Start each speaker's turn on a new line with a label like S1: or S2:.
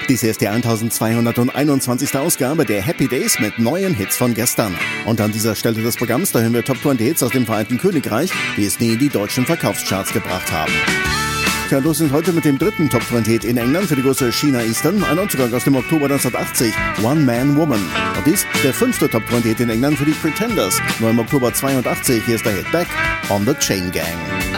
S1: Dies ist die 1221. Ausgabe der Happy Days mit neuen Hits von gestern. Und an dieser Stelle des Programms, da hören wir Top 20 Hits aus dem Vereinten Königreich, die es nie in die deutschen Verkaufscharts gebracht haben. Tja, los sind heute mit dem dritten Top 20 Hit in England für die Größe China Eastern, ein Neuzugang aus dem Oktober 1980, One Man Woman. Und dies der fünfte Top 20 Hit in England für die Pretenders, nur im Oktober 82, hier ist der Hit Back on the Chain Gang.